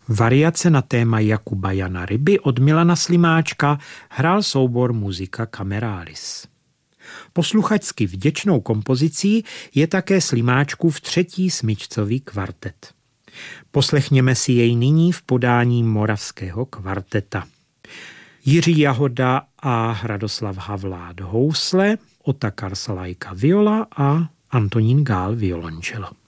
Variace na téma Jakuba Jana Ryby od Milana Slimáčka hrál soubor Musica Cameralis. Posluchačsky vděčnou kompozicí je také Slimáčkův 3. smyčcový kvartet. Poslechněme si jej nyní v podání Moravského kvarteta. Jiří Jahoda a Radoslav Havlát housle, Otakar Salajka viola a Antonín Gál violoncello.